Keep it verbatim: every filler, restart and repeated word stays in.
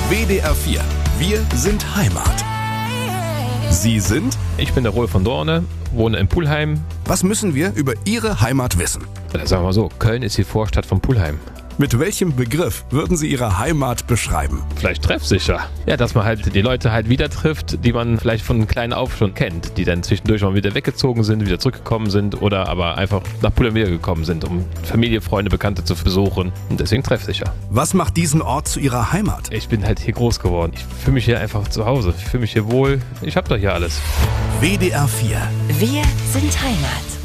W D R vier. Wir sind Heimat. Sie sind? Ich bin der Rolf von Dorne, wohne in Pulheim. Was müssen wir über Ihre Heimat wissen? Sagen wir mal so, Köln ist die Vorstadt von Pulheim. Mit welchem Begriff würden Sie Ihre Heimat beschreiben? Vielleicht treffsicher. Ja, dass man halt die Leute halt wieder trifft, die man vielleicht von klein auf schon kennt, die dann zwischendurch mal wieder weggezogen sind, wieder zurückgekommen sind oder aber einfach nach Pulheim wiedergekommen sind, um Familie, Freunde, Bekannte zu besuchen. Und deswegen treffsicher. Was macht diesen Ort zu Ihrer Heimat? Ich bin halt hier groß geworden. Ich fühle mich hier einfach zu Hause. Ich fühle mich hier wohl. Ich habe doch hier alles. W D R vier. Wir sind Heimat.